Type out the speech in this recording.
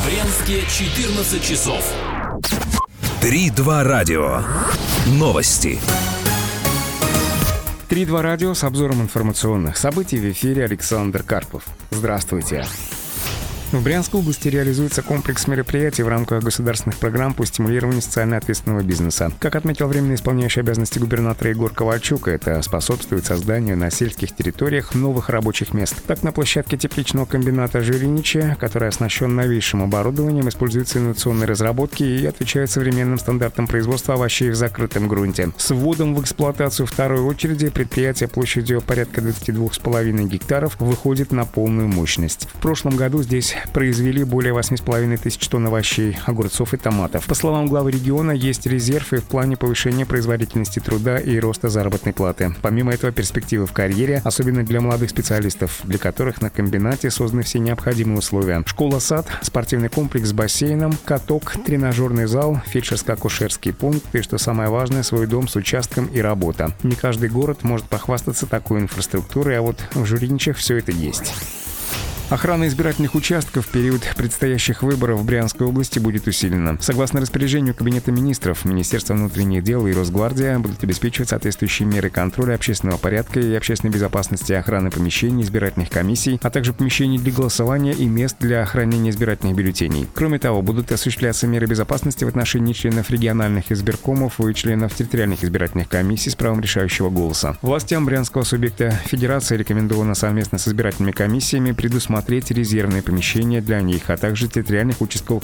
Брянске 14 часов. 3-2 радио. Новости. 3-2 радио с обзором информационных событий в эфире Александр Карпов. Здравствуйте. В Брянской области реализуется комплекс мероприятий в рамках государственных программ по стимулированию социально ответственного бизнеса. Как отметил временно исполняющий обязанности губернатора Егор Ковальчук, это способствует созданию на сельских территориях новых рабочих мест. Так, на площадке тепличного комбината «Жириничи», который оснащен новейшим оборудованием, используются инновационные разработки и отвечает современным стандартам производства овощей в закрытом грунте. С вводом в эксплуатацию второй очереди предприятие площадью порядка 22,5 гектаров выходит на полную мощность. В прошлом году здесь произвели более 8,5 тысяч тонн овощей, огурцов и томатов. По словам главы региона, есть резерв и в плане повышения производительности труда и роста заработной платы. Помимо этого, перспективы в карьере, особенно для молодых специалистов, для которых на комбинате созданы все необходимые условия. Школа-сад, спортивный комплекс с бассейном, каток, тренажерный зал, фельдшерско-акушерский пункт и, что самое важное, свой дом с участком и работа. Не каждый город может похвастаться такой инфраструктурой, а вот в Жириничах все это есть. Охрана избирательных участков в период предстоящих выборов в Брянской области будет усилена. Согласно распоряжению Кабинета министров, Министерство внутренних дел и Росгвардия будут обеспечивать соответствующие меры контроля общественного порядка и общественной безопасности, охраны помещений избирательных комиссий, а также помещений для голосования и мест для хранения избирательных бюллетеней. Кроме того, будут осуществляться меры безопасности в отношении членов региональных избиркомов и членов территориальных избирательных комиссий с правом решающего голоса. Властям брянского субъекта федерации рекомендовано совместно с избирательными комиссиями предусмотреть резервные помещения для них, а также территориальных участковых